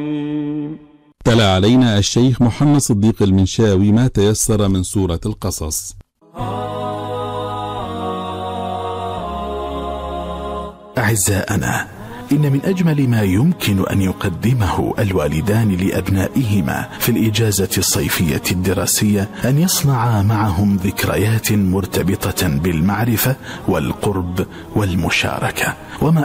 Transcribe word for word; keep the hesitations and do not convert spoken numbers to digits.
تلا علينا الشيخ محمد صديق المنشاوي ما تيسر من سورة القصص. أعزائنا، إن من أجمل ما يمكن أن يقدمه الوالدان لأبنائهما في الإجازة الصيفية الدراسية أن يصنعا معهم ذكريات مرتبطة بالمعرفة والقرب والمشاركة، وما